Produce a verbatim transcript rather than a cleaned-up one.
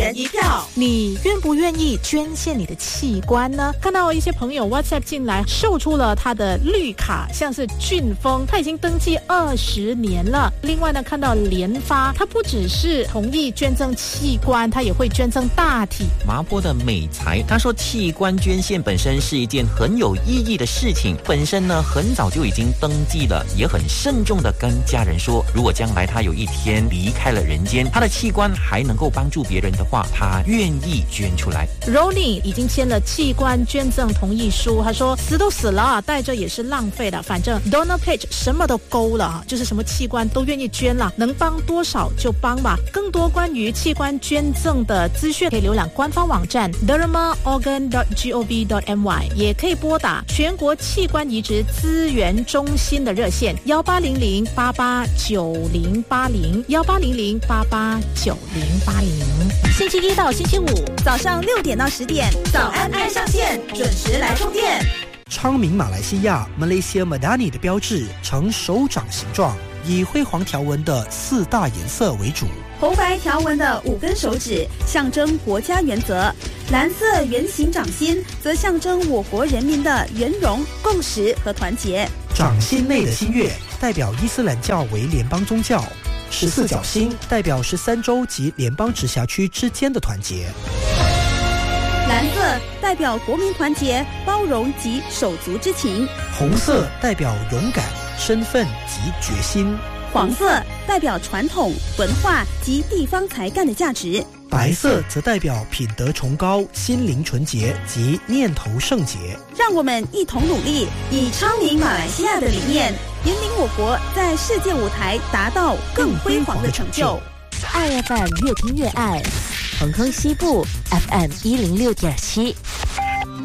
人一票。 你愿不愿意捐献你的器官呢？看到一些朋友 WhatsApp 进来秀出了他的绿卡，像是俊峰，他已经登记二十年了。另外呢，看到联发，他不只是同意捐赠器官，他也会捐赠大体。 麻坡的美才，他说器官捐献本身是一件很有意义的事情，本身呢很早就已经登记了，也很慎重的跟家人说，如果将来他有一天离开了人间，他的器官还能够帮助别人的话，他愿意捐出来。 Ronnie 已经签了器官捐赠同意书，他说死都死了，带着也是浪费的，反正 donor page 什么都勾了，就是什么器官都愿意捐了，能帮多少就帮吧。更多关于器官捐赠的资讯可以浏览官方网站 derma organ dot gov dot my， 也可以拨打全国器官移植资源中心的热线幺八零零八八九零八零幺八零零八八九零八零。星期一到星期五早上六点到十点，早安爱上线，准时来充电。 昌明马来西亚 Malaysia Madani 的标志呈手掌形状，以辉煌条纹的四大颜色为主。 红白条纹的五根手指象征国家原则，蓝色圆形掌心则象征我国人民的圆融、共识和团结。 掌心内的新月代表伊斯兰教为联邦宗教，十四角星代表十三州及联邦直辖区之间的团结。 蓝色代表国民团结、包容及手足之情， 红色代表勇敢、身份及决心， 黄色代表传统、文化及地方才干的价值， 白色则代表品德崇高、心灵纯洁及念头圣洁。 让我们一同努力，以昌明马来西亚的理念，引领我国在世界舞台达到更辉煌的成就。 爱 F M 越听越爱，恒亨西部 F M 一零六点七。